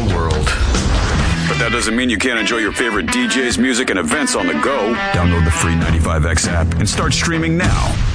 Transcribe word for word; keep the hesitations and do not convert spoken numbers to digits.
the world. But that doesn't mean you can't enjoy your favorite D Js, music, and events on the go. Download the free ninety-five X app and start streaming now.